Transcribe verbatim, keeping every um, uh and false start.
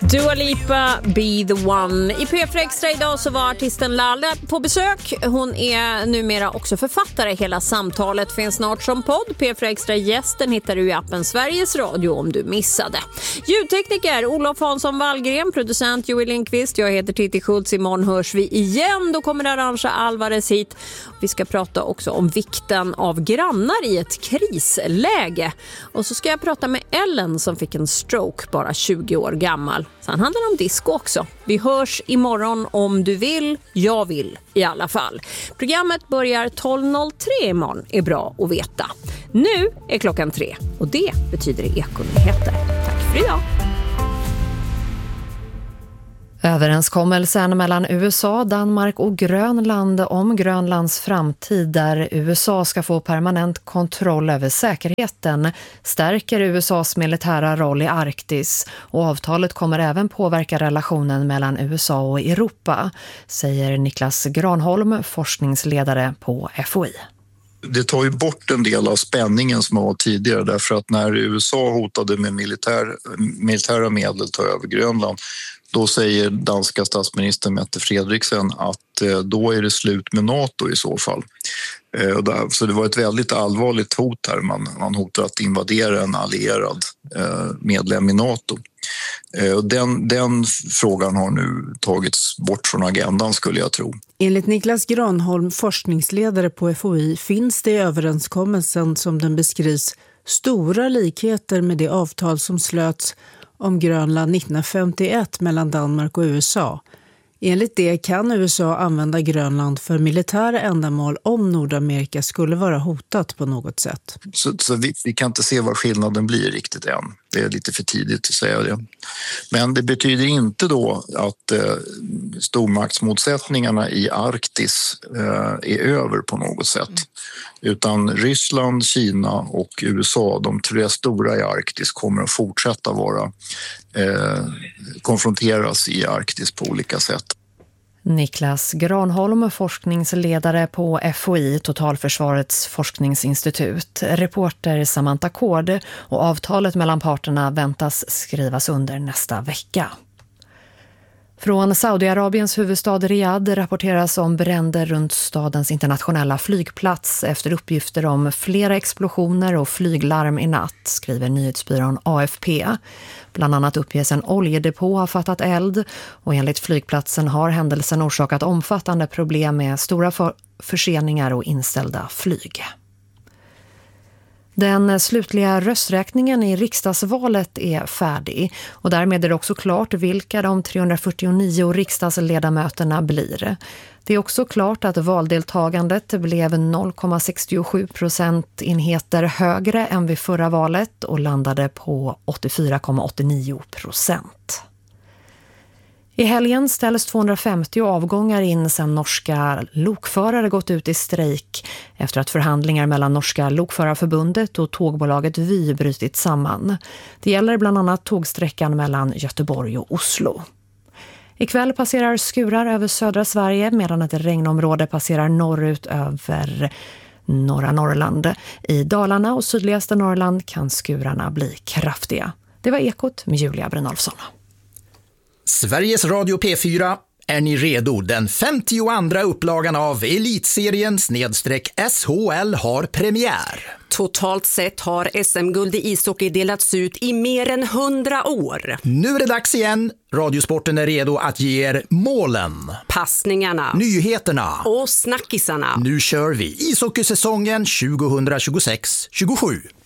Dua Lipa, Be the One. I P fyra Extra idag så var artisten Lalle på besök. Hon är numera också författare. Hela samtalet finns snart som podd. P fyra Extra-gästen hittar du i appen Sveriges Radio om du missade. Ljudtekniker Olof Hansson Wallgren, producent Joel Lindqvist. Jag heter Titti Schultz. Imorgon hörs vi igen. Då kommer Arantxa Alvarez hit. Vi ska prata också om vikten av grannar i ett krisläge. Och så ska jag prata med Ellen som fick en stroke bara tjugo år gammal. Sen handlar det om disco också. Vi hörs imorgon om du vill. Jag vill i alla fall. Programmet börjar tolv noll tre imorgon. Är bra att veta. Nu är klockan tre och det betyder Ekonyheter. Tack för idag. Överenskommelsen mellan U S A, Danmark och Grönland om Grönlands framtid där U S A ska få permanent kontroll över säkerheten stärker U S A:s militära roll i Arktis och avtalet kommer även påverka relationen mellan U S A och Europa, säger Niklas Granholm, forskningsledare på F O I. Det tar ju bort en del av spänningen som var tidigare därför att när U S A hotade med militär, militära medel ta över Grönland, då säger danska statsministern Mette Frederiksen att då är det slut med NATO i så fall. Så det var ett väldigt allvarligt hot här. Man, man hotar att invadera en allierad medlem i NATO. Den, den frågan har nu tagits bort från agendan skulle jag tro. Enligt Niklas Granholm, forskningsledare på F O I, finns det i överenskommelsen som den beskrivs stora likheter med det avtal som slöts om Grönland nittonhundrafemtioett mellan Danmark och U S A. Enligt det kan U S A använda Grönland för militära ändamål om Nordamerika skulle vara hotat på något sätt. Så, så vi, vi kan inte se vad skillnaden blir riktigt än. Det är lite för tidigt att säga det. Men det betyder inte då att eh, stormaktsmotsättningarna i Arktis eh, är över på något sätt. Utan Ryssland, Kina och U S A, de tre stora i Arktis, kommer att fortsätta vara eh, konfronteras i Arktis på olika sätt. Niklas Granholm, forskningsledare på F O I, Totalförsvarets forskningsinstitut. Reporter Samantha Kord och avtalet mellan parterna väntas skrivas under nästa vecka. Från Saudiarabiens huvudstad Riyadh rapporteras om bränder runt stadens internationella flygplats efter uppgifter om flera explosioner och flyglarm i natt, skriver nyhetsbyrån A F P. Bland annat uppges en oljedepå ha fattat eld och enligt flygplatsen har händelsen orsakat omfattande problem med stora för- förseningar och inställda flyg. Den slutliga rösträkningen i riksdagsvalet är färdig och därmed är det också klart vilka de trehundrafyrtionio riksdagsledamöterna blir. Det är också klart att valdeltagandet blev noll komma sextiosju procentenheter högre än vid förra valet och landade på åttiofyra komma åttionio procent. I helgen ställs tvåhundrafemtio avgångar in sedan norska lokförare gått ut i strejk efter att förhandlingar mellan norska lokförarförbundet och tågbolaget Vy brutit samman. Det gäller bland annat tågsträckan mellan Göteborg och Oslo. Ikväll passerar skurar över södra Sverige medan ett regnområde passerar norrut över norra Norrland. I Dalarna och sydligaste Norrland kan skurarna bli kraftiga. Det var Ekot med Julia Brynolfsson. Sveriges Radio P fyra, är ni redo? Den femtioandra upplagan av Elitserien snedstreck S H L har premiär. Totalt sett har S M-guld i ishockey delats ut i mer än hundra år. Nu är det dags igen. Radiosporten är redo att ge er målen, passningarna, nyheterna och snackisarna. Nu kör vi ishockeysäsongen tjugohundratjugosex tjugosju.